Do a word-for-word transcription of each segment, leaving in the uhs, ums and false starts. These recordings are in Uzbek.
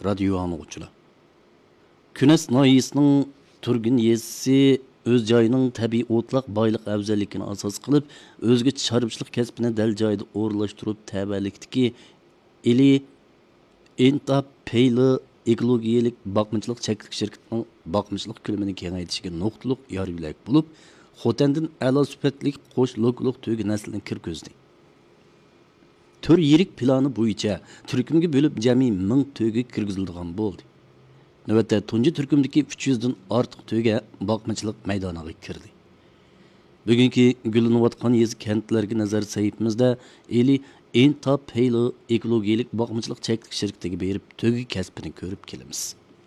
radio anlıqçılar. Künes nayisinin Turgun yezisi öz joyining tabiiy o'tliq boyliq afzalligini asos qilib, o'zga chorvachilik kasbini dal joyida o'rlashtirib, tabalikdagi ili Entap Payli ekologiyalik boqmachilik cheklik shirkatining boqmachilik ko'lamini kengaytirishiga nuqtaliq yoriylik bo'lib, Xotandan a'lo sifatli qo'sh loqliq to'gi naslini kirgizdi. Tür yirik plani bo'yicha turkumga bo'lib jami ming to'gi kirgizilgan bo'ldi. Navbatda tunji turkumdagi uch yuz dan ortiq to'ga boqmachilik maydoniga kirdi. Bugungi gullanayotgan yezi kentlarga nazar saytimizda eli Entap Payli ekologiyalik boqmachilik cheklik shirkatiga berib to'gi kasbini ko'rib kelamiz.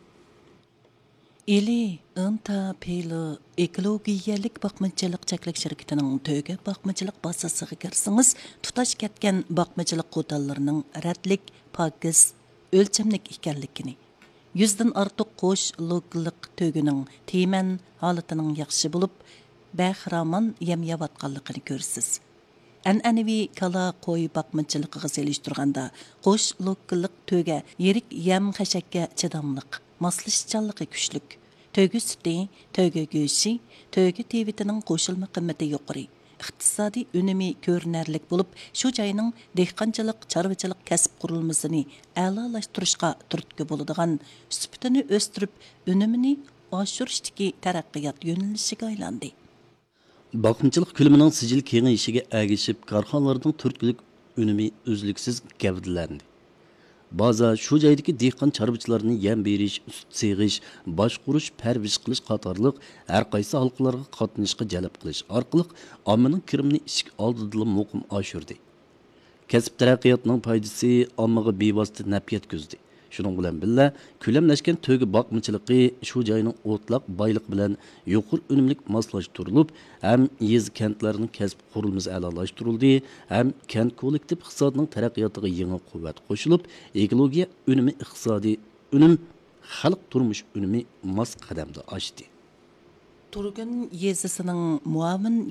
Eli Entap Payli ekologiyalik boqmachilik cheklik shirkatining to'gi boqmachilik bazasiga kirsangiz, tutash ketgan boqmachilik qo'tallarining ratlik, pokiz, o'lchamlik ekanligini, yüzdən ortiq qo'sh loqliq to'gining teman holatining yaxshi bo'lib, bahramon yemyayotganligini ko'rsiz. An'anaviy kala qo'y boqmachilig'iga selishtirganda qo'sh loqliq to'ga yirik yem xashakka chidamliq, moslashchanligi kuchlik. To'gi suti, to'gi go'shi, to'gi tevitining qo'shilma qimmati yuqori. iqtisodiy unumi ko'rinarlik bo'lib, shu joyning dehqonchilik, chorvachilik kasb qurilmasini a'lolashtirishga turtki bo'ladigan, sifatini o'stirib, unumini oshirishdagi taraqqiyot yo'nalishiga aylandi. Boqmachilik ko'lamining sijil kengayishiga ergishib, korxonalarning turtkilik unumi uzluksiz gavdalandi. Baza shu joydagi dehqon chorvachilarni yem berish, sut seg'ish, boshqurish, parvish qilish qatorliq har qaysi halqalarga qatnashishga jalb qilish orqali ommaning kirimini ishik oldida muqim oshirdi. Kasb taraqqiyotining foydasi ommaga bevosita naf yetkazdi. Shuning bilan birga ko'lamlashgan to'gi boqmachilig'i shu joyning o'tliq boyliq bilan yuqur unumlik moslashtirilib, ham yez kentlarning kasb qurilmasi a'lolashtirildi, ham kent kollektiv iqtisodining taraqqiyotiga yangi quvvat qo'shilib, ekologiya unumi iqtisodiy unum xalq turmush unumi mos qadamda oshdi. Turgun yezisining muavin